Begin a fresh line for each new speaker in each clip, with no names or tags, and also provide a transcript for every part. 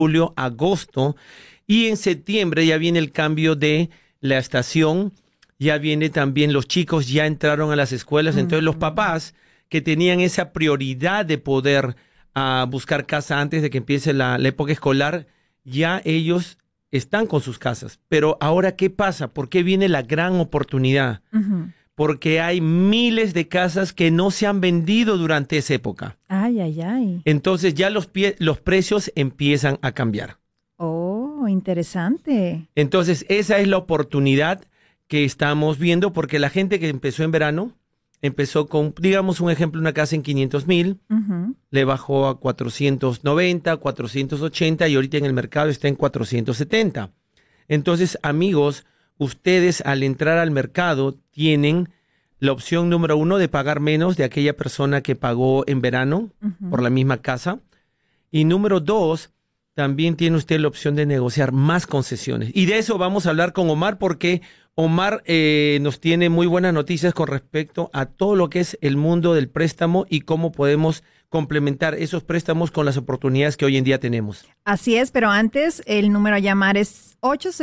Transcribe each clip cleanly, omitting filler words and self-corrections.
julio, agosto, y en septiembre ya viene el cambio de la estación, ya viene también los chicos, ya entraron a las escuelas, entonces los papás que tenían esa prioridad de poder buscar casa antes de que empiece la época escolar, ya ellos están con sus casas. Pero ahora, ¿qué pasa? ¿Por qué viene la gran oportunidad? Porque hay miles de casas que no se han vendido durante esa época.
Ay, ay, ay.
Entonces ya los precios empiezan a cambiar.
Oh, interesante.
Entonces esa es la oportunidad que estamos viendo, porque la gente que empezó en verano, empezó con, digamos un ejemplo, una casa en 500,000, le bajó a 490, 480 y ahorita en el mercado está en 470. Entonces, amigos, ustedes al entrar al mercado tienen la opción número 1 de pagar menos de aquella persona que pagó en verano por la misma casa. Y número 2, también tiene usted la opción de negociar más concesiones. Y de eso vamos a hablar con Omar, porque Omar nos tiene muy buenas noticias con respecto a todo lo que es el mundo del préstamo y cómo podemos complementar esos préstamos con las oportunidades que hoy en día tenemos.
Así es, pero antes el número a llamar es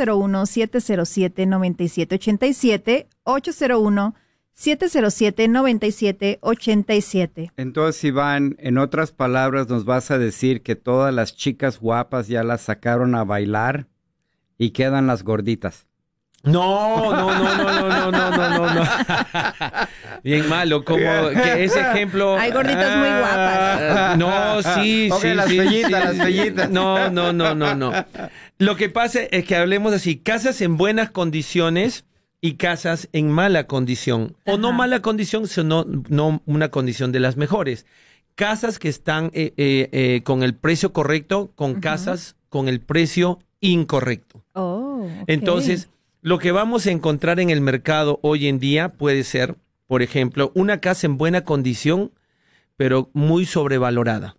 801-707-9787, 801-707-9787.
Entonces, Iván, en otras palabras, nos vas a decir que todas las chicas guapas ya las sacaron a bailar y quedan las gorditas.
No. Bien malo, como que ese ejemplo.
Hay gorditas muy guapas.
No, sí.
Las fellitas.
No. Lo que pasa es que hablemos así, casas en buenas condiciones y casas en mala condición. O no mala condición, sino no una condición de las mejores. Casas que están con el precio correcto, con casas con el precio incorrecto.
Oh, okay.
Entonces, lo que vamos a encontrar en el mercado hoy en día puede ser, por ejemplo, una casa en buena condición, pero muy sobrevalorada.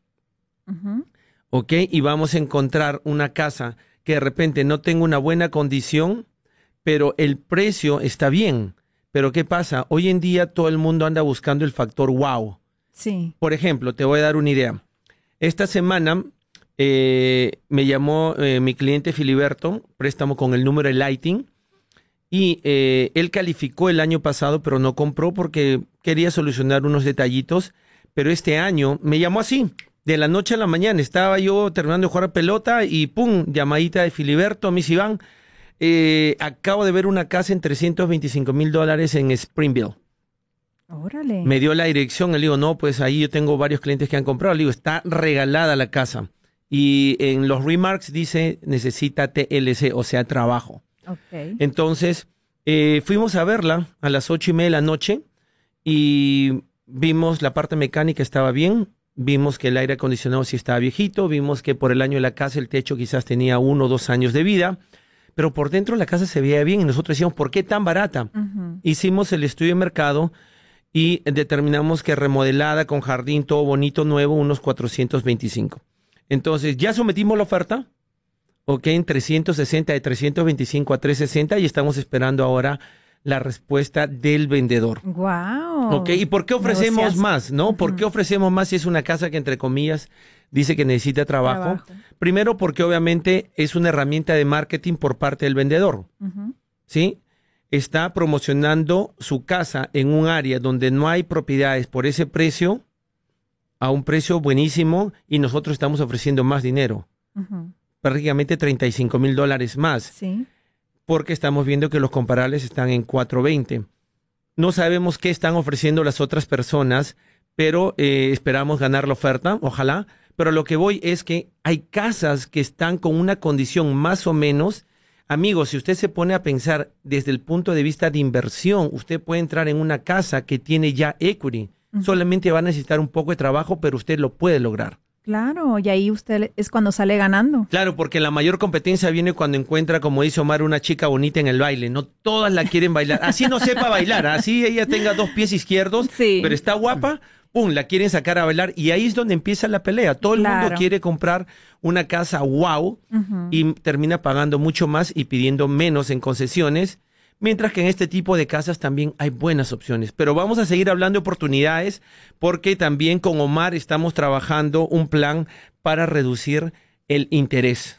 ¿Ok? Y vamos a encontrar una casa que de repente no tenga una buena condición, pero el precio está bien. Pero ¿qué pasa? Hoy en día todo el mundo anda buscando el factor wow.
Sí.
Por ejemplo, te voy a dar una idea. Esta semana me llamó mi cliente Filiberto, préstamo con el número de Lighting, y él calificó el año pasado, pero no compró porque quería solucionar unos detallitos. Pero este año me llamó así, de la noche a la mañana. Estaba yo terminando de jugar pelota y ¡pum! Llamadita de Filiberto, mis Iván. Acabo de ver una casa en $325,000 en Springville.
Órale.
Me dio la dirección, le digo, no, pues ahí yo tengo varios clientes que han comprado. Le digo, está regalada la casa. Y en los remarks dice, necesita TLC, o sea, trabajo.
Okay.
Entonces, fuimos a verla a las 8:30 de la noche y vimos la parte mecánica estaba bien, vimos que el aire acondicionado sí estaba viejito, vimos que por el año de la casa el techo quizás tenía 1 o 2 años de vida, pero por dentro la casa se veía bien y nosotros decíamos, ¿por qué tan barata? Hicimos el estudio de mercado y determinamos que remodelada con jardín, todo bonito, nuevo, unos 425. Entonces, ya sometimos la oferta. Ok, en 360, de 325 a 360 y estamos esperando ahora la respuesta del vendedor.
Wow.
Ok, ¿y por qué ofrecemos más? ¿No? ¿Por qué ofrecemos más si es una casa que entre comillas dice que necesita trabajo? Primero porque obviamente es una herramienta de marketing por parte del vendedor. ¿Sí? Está promocionando su casa en un área donde no hay propiedades por ese precio, a un precio buenísimo, y nosotros estamos ofreciendo más dinero. Prácticamente $35,000 más.
Sí.
Porque estamos viendo que los comparables están en 420. No sabemos qué están ofreciendo las otras personas, pero esperamos ganar la oferta, ojalá. Pero lo que voy es que hay casas que están con una condición más o menos. Amigos, si usted se pone a pensar desde el punto de vista de inversión, usted puede entrar en una casa que tiene ya equity. Solamente va a necesitar un poco de trabajo, pero usted lo puede lograr.
Claro, y ahí usted es cuando sale ganando.
Claro, porque la mayor competencia viene cuando encuentra, como dice Omar, una chica bonita en el baile. No todas la quieren bailar. Así no sepa bailar, así ella tenga 2 pies izquierdos, pero está guapa, ¡pum!, la quieren sacar a bailar. Y ahí es donde empieza la pelea. Todo el mundo quiere comprar una casa wow y termina pagando mucho más y pidiendo menos en concesiones. Mientras que en este tipo de casas también hay buenas opciones. Pero vamos a seguir hablando de oportunidades porque también con Omar estamos trabajando un plan para reducir el interés.